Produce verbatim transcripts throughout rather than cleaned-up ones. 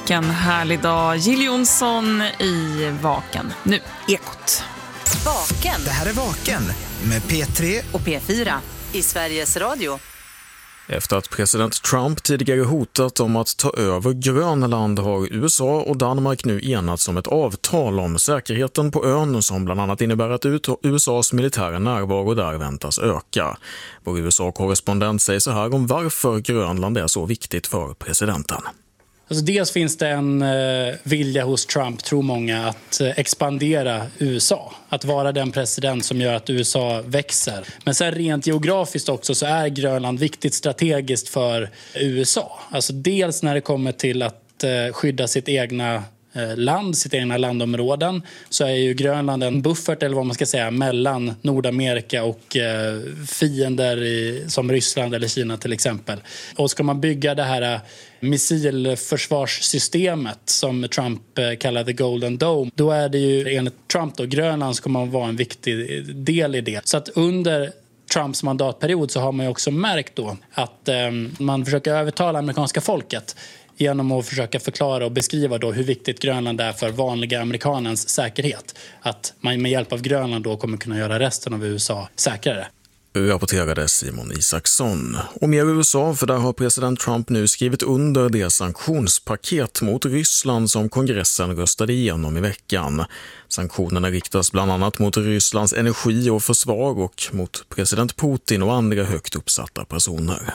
Vilken härlig dag. Jill Johnson i Vaken. Nu, Ekot. Vaken. Det här är Vaken med P tre och P fyra i Sveriges Radio. Efter att president Trump tidigare hotat om att ta över Grönland har U S A och Danmark nu enats om ett avtal om säkerheten på ön som bland annat innebär att U S A:s militära närvaro där väntas öka. Vår U S A-korrespondent säger så här om varför Grönland är så viktigt för presidenten. Alltså dels finns det en eh, vilja hos Trump, tror många, att eh, expandera U S A. Att vara den president som gör att U S A växer. Men sen rent geografiskt också så är Grönland viktigt strategiskt för U S A. Alltså dels när det kommer till att eh, skydda sitt egna land, sitt egna landområden, så är ju Grönland en buffert, eller vad man ska säga, mellan Nordamerika och eh, fiender i, som Ryssland eller Kina till exempel. Och ska man bygga det här missilförsvarssystemet som Trump eh, kallar the Golden Dome, då är det ju enligt Trump då, Grönland ska man vara en viktig del i det. Så att under Trumps mandatperiod så har man ju också märkt då att eh, man försöker övertala amerikanska folket genom att försöka förklara och beskriva då hur viktigt Grönland är för vanliga amerikanens säkerhet. Att man med hjälp av Grönland då kommer kunna göra resten av U S A säkrare. Rapporterade Simon Isaksson. Och mer U S A, för där har president Trump nu skrivit under det sanktionspaket mot Ryssland som kongressen röstade igenom i veckan. Sanktionerna riktas bland annat mot Rysslands energi och försvar och mot president Putin och andra högt uppsatta personer.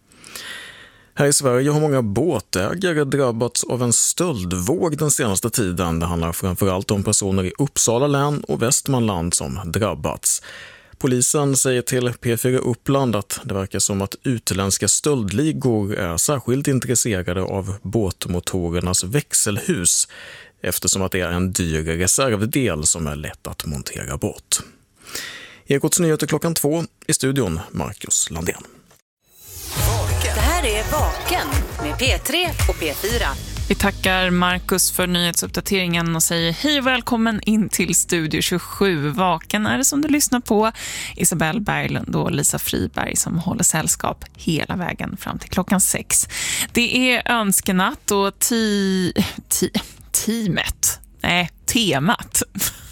Här i Sverige har många båtägare drabbats av en stöldvåg den senaste tiden. Det handlar framförallt om personer i Uppsala län och Västmanland som drabbats. Polisen säger till P fyra Uppland att det verkar som att utländska stöldligor är särskilt intresserade av båtmotorernas växelhus, eftersom att det är en dyr reservdel som är lätt att montera bort. Ekots nyheter klockan två, i studion Marcus Landén. Det här är Vaken med P tre och P fyra. Vi tackar Marcus för nyhetsuppdateringen och säger hej och välkommen in till Studio tjugosju. Vaken är det som du lyssnar på. Isabelle Berglund och Lisa Friberg som håller sällskap hela vägen fram till klockan sex. Det är önskenatt och ti... ti... teamet. Nej, temat.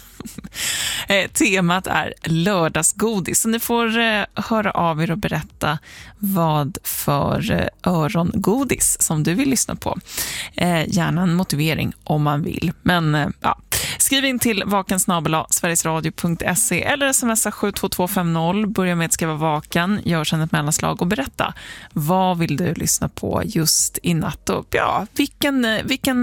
Temat är lördagsgodis. Så ni får eh, höra av er och berätta vad för eh, örongodis som du vill lyssna på. Eh, gärna en motivering om man vill. Men eh, ja, skriv in till vaken snabel-a sverigesradio punkt se eller smsa sju två två fem noll. Börja med att skriva vaken, gör sedan ett mellanslag och berätta vad vill du lyssna på just i natt. Och ja, vilken, vilken